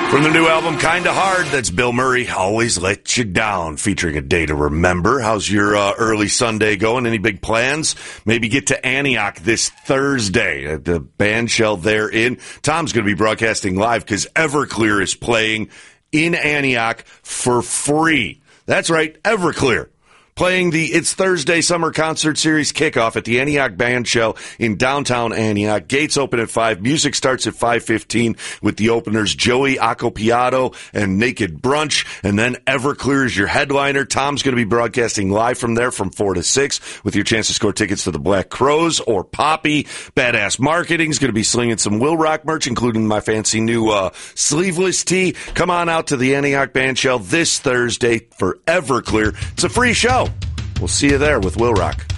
From the new album, Kinda Hard, that's Bill Murray, Always Let You Down, featuring A Day to Remember. How's your early Sunday going? Any big plans? Maybe get to Antioch this Thursday at the Bandshell there in. Tom's going to be broadcasting live because Everclear is playing in Antioch for free. That's right, Everclear. Playing the It's Thursday Summer Concert Series kickoff at the Antioch Bandshell in downtown Antioch. Gates open at 5. Music starts at 5:15 with the openers Joey Accopiato and Naked Brunch. And then Everclear is your headliner. Tom's going to be broadcasting live from there from 4 to 6 with your chance to score tickets to the Black Crows or Poppy. Badass Marketing is going to be slinging some Will Rock merch, including my fancy new sleeveless tee. Come on out to the Antioch Bandshell this Thursday for Everclear. It's a free show. We'll see you there with Will Rock.